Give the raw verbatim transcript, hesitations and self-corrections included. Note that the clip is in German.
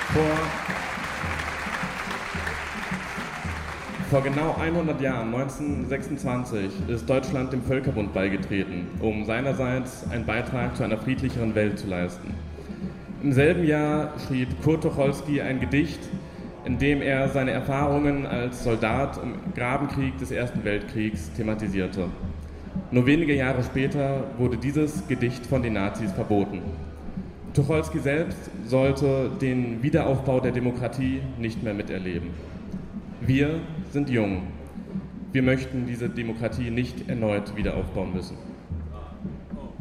Vor, vor genau hundert Jahren, neunzehnhundertsechsundzwanzig, ist Deutschland dem Völkerbund beigetreten, um seinerseits einen Beitrag zu einer friedlicheren Welt zu leisten. Im selben Jahr schrieb Kurt Tucholsky ein Gedicht, in dem er seine Erfahrungen als Soldat im Grabenkrieg des Ersten Weltkriegs thematisierte. Nur wenige Jahre später wurde dieses Gedicht von den Nazis verboten. Tucholsky selbst sollte den Wiederaufbau der Demokratie nicht mehr miterleben. Wir sind jung. Wir möchten diese Demokratie nicht erneut wiederaufbauen müssen.